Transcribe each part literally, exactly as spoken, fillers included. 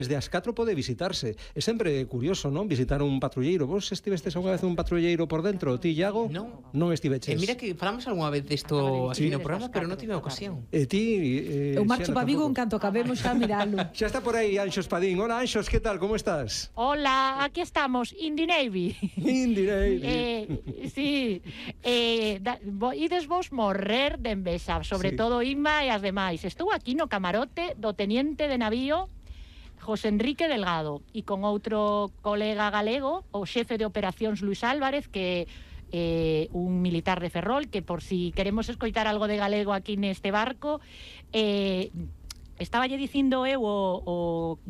Desde as catro pode visitarse. É sempre curioso, non? Visitar un patrulleiro. Vos estivestes alguna vez un patrulleiro por dentro? Ti, Iago? Non. Non estiveches. Eh, mira que falamos algunha vez disto aquí no programa, pero non tive ocasión. E ti... Eh, Eu marcho para Vigo en canto acabemos xa miralo. Xa está por aí Anxos Padín. Hola, Anxos, que tal? Como estás? Hola, aquí estamos, in the Navy. In the Navy. Eh, sí, eh, da, vo, ides vos morrer de envexa, sobre Sí. todo Inma e as demais. Estou aquí no camarote do teniente de navío José Enrique Delgado e con outro colega galego, o xefe de operacións Luis Álvarez, que eh, un militar de Ferrol, que por si queremos escoitar algo de galego aquí neste barco, eh, estaba lle dicindo eu o, o,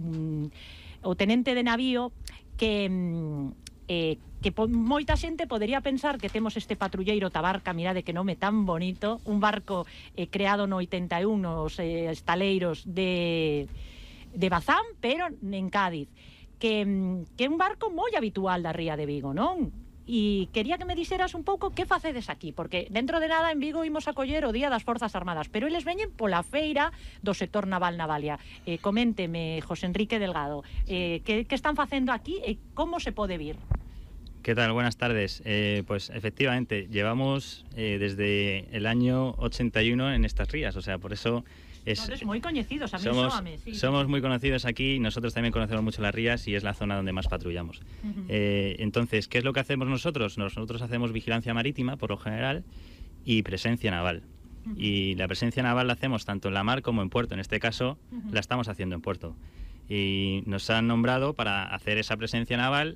o tenente de navío que eh, que po, moita xente podería pensar que temos este patrulleiro Tabarca, mirade que nome tan bonito, un barco eh, creado no oitenta e un nos eh, estaleiros de de Bazán, pero en Cádiz, que, que é un barco moi habitual da ría de Vigo, non? E quería que me dixeras un pouco que facedes aquí, porque dentro de nada en Vigo imos a coller o Día das Forzas Armadas, pero eles veñen pola feira do sector naval Navalia. Eh, coménteme, José Enrique Delgado, eh, que, que están facendo aquí e como se pode vir? ¿Qué tal? Buenas tardes. Eh, pues efectivamente, llevamos eh, desde el año ochenta y uno en estas rías, o sea, por eso... Es, Entonces, muy conocidos, a mí somos, sóame, sí. somos muy conocidos aquí, nosotros también conocemos mucho las rías y es la zona donde más patrullamos. Uh-huh. eh, entonces, ¿qué es lo que hacemos nosotros? Nosotros hacemos vigilancia marítima, por lo general, y presencia naval. Uh-huh. Y la presencia naval la hacemos tanto en la mar como en puerto. En este caso, uh-huh. la estamos haciendo en puerto. Y nos han nombrado para hacer esa presencia naval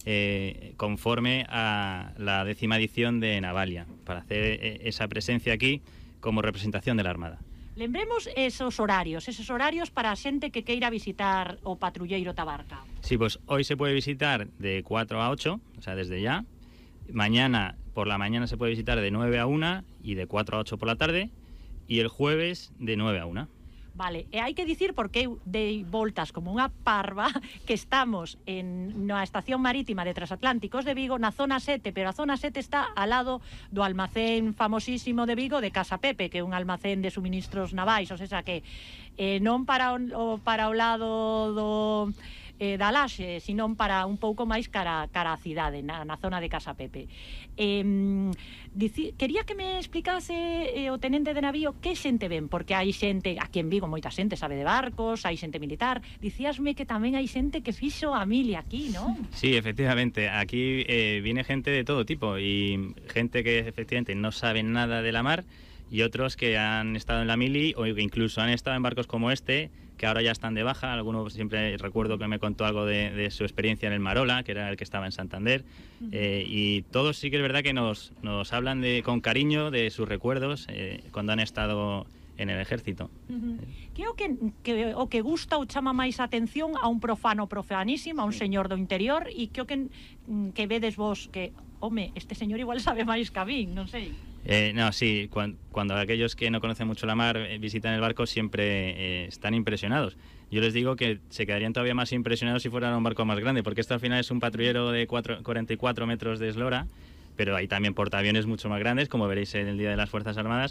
eh, conforme a la décima edición de Navalia, para hacer eh, esa presencia aquí como representación de la Armada. Lembremos esos horarios, esos horarios para a xente que queira visitar o patrulleiro Tabarca. Sí, pues hoy se puede visitar de cuatro a ocho, o sea, desde ya. Mañana, por la mañana se puede visitar de nueve a una y de cuatro a ocho por la tarde. Y el jueves de nueve a una. Vale, e hai que dicir porque eu dei voltas como unha parva que estamos en na estación marítima de Transatlánticos de Vigo, na zona sete, pero a zona sete está ao lado do almacén famosísimo de Vigo de Casa Pepe, que é un almacén de suministros navais, ou seja que eh, non para o, para o lado do eh, da Laxe, sino para un pouco máis cara, cara a cidade, na, na zona de Casa Pepe. Eh, dici, quería que me explicase eh, o tenente de navío que xente ven, porque hai xente, aquí en Vigo moita xente sabe de barcos, hai xente militar, dicíasme que tamén hai xente que fixo a mili aquí, ¿no? Sí, efectivamente, aquí eh, viene gente de todo tipo y gente que efectivamente no sabe nada de la mar y otros que han estado en la mili o incluso han estado en barcos como este, que ahora ya están de baja. Algunos siempre recuerdo que me contó algo de, de su experiencia en el Marola, que era el que estaba en Santander. Uh-huh. eh, y todos sí que es verdad que nos, nos hablan de, con cariño de sus recuerdos eh, cuando han estado en el ejército. Uh-huh. Que é o que, que, o que gusta ou chama máis atención a un profano profanísimo, a un señor do interior, e que o que, que vedes vos que, home, este señor igual sabe máis que a min, non sei. Eh, no, sí, cuando, cuando aquellos que no conocen mucho la mar eh, visitan el barco siempre eh, están impresionados. Yo les digo que se quedarían todavía más impresionados si fuera un barco más grande, porque esto al final es un patrullero de cuatro, cuarenta y cuatro metros de eslora, pero hay también portaaviones mucho más grandes, como veréis en el Día de las Fuerzas Armadas.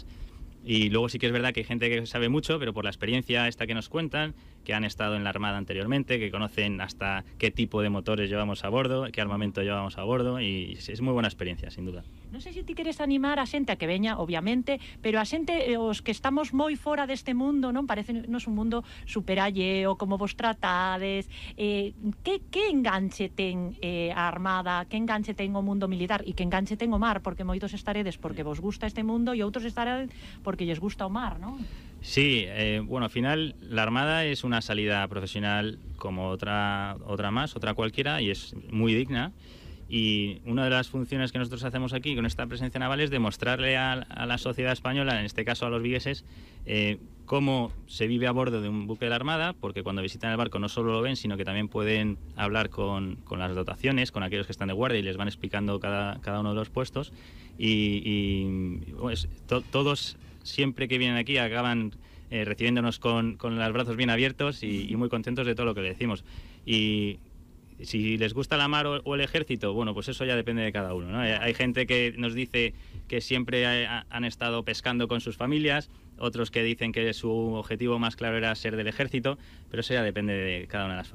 Y luego sí que es verdad que hay gente que sabe mucho, pero por la experiencia esta que nos cuentan, que han estado en la Armada anteriormente, que conocen hasta qué tipo de motores llevamos a bordo, qué armamento llevamos a bordo, y es muy buena experiencia, sin duda. Non sei se ti queres animar a xente a que veña, obviamente, pero a xente, os que estamos moi fora deste mundo, non? Parece nos un mundo superalleo, como vos tratades, eh, que, que enganche ten eh, a Armada, que enganche ten o mundo militar, e que enganche ten o mar, porque moitos estaredes porque vos gusta este mundo e outros estaredes porque lles gusta o mar, non? Sí, eh, bueno, al final la Armada es una salida profesional como otra, otra más, otra cualquiera, y es muy digna. Y una de las funciones que nosotros hacemos aquí con esta presencia naval es demostrarle a, a la sociedad española, en este caso a los vigueses, eh, cómo se vive a bordo de un buque de la Armada, porque cuando visitan el barco no solo lo ven, sino que también pueden hablar con, con las dotaciones, con aquellos que están de guardia y les van explicando cada, cada uno de los puestos. Y, y pues, to, todos, siempre que vienen aquí, acaban eh, recibiéndonos con, con los brazos bien abiertos y, y muy contentos de todo lo que le decimos. Y si les gusta la mar o, o el ejército, bueno, pues eso ya depende de cada uno, ¿no? Hay, hay gente que nos dice que siempre ha, han estado pescando con sus familias, otros que dicen que su objetivo más claro era ser del ejército, pero eso ya depende de cada una de las familias.